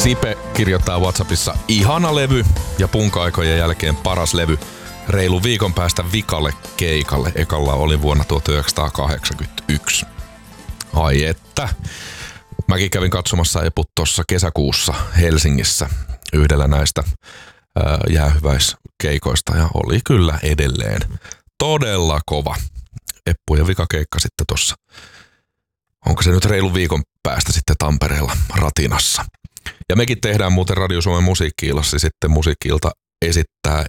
Sipe kirjoittaa WhatsAppissa ihana levy ja punk-aikojen jälkeen paras levy. Reilu viikon päästä vikalle keikalle. Ekalla oli vuonna 1981. Ai että. Mäkin kävin katsomassa Eput tuossa kesäkuussa Helsingissä yhdellä näistä jäähyväiskeikoista ja oli kyllä edelleen todella kova. Eppu ja vikakeikka sitten tossa. Onko se nyt reilu viikon päästä sitten Tampereella Ratinassa. Ja mekin tehdään muuten Radio Suomen musiikki-illassa sitten musiikki-ilta esittää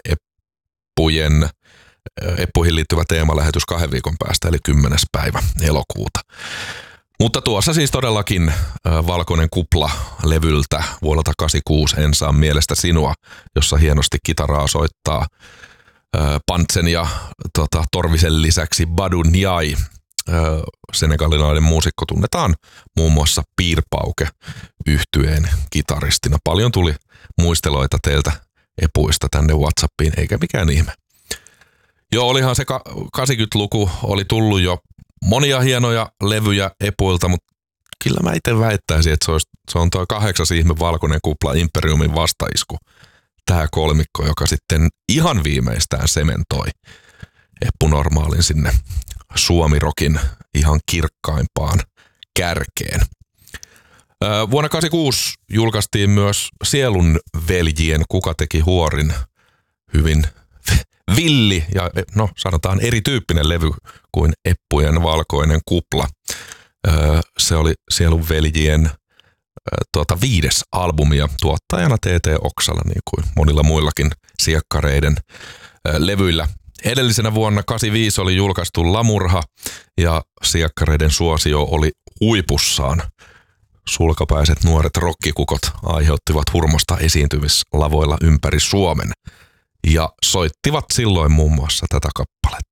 Eppuihin liittyvä teemalähetys 2 viikon päästä, eli 10. päivä elokuuta. Mutta tuossa siis todellakin Valkoinen kupla-levyltä vuodelta 86 En saa mielestä sinua, jossa hienosti kitaraa soittaa Pantsen ja Torvisen lisäksi Badu Ndiaye. Senegalilainen muusikko tunnetaan muun muassa Piirpauke -yhtyeen kitaristina. Paljon tuli muisteloita teiltä Epuista tänne WhatsAppiin, eikä mikään ihme. Joo, olihan se 80-luku, oli tullut jo monia hienoja levyjä Epuilta, mutta kyllä mä itse väittäisin, että se on tuo 8 ihme Valkoinen kupla Imperiumin vastaisku. Tämä kolmikko, joka sitten ihan viimeistään sementoi Eppu Normaalin sinne Suomi-rokin ihan kirkkaimpaan kärkeen. Vuonna 1986 julkaistiin myös Sielun veljien Kuka teki huorin hyvin villi ja sanotaan erityyppinen levy kuin Eppujen Valkoinen kupla. Se oli Sielun veljien 5. albumi ja tuottajana T.T. Oksala niin kuin monilla muillakin siekkareiden levyillä. Edellisenä vuonna 1985 oli julkaistu Lamurha ja siekkareiden suosio oli huipussaan. Sulkapäiset nuoret rokkikukot aiheuttivat hurmosta esiintymislavoilla ympäri Suomen ja soittivat silloin muun muassa tätä kappaletta.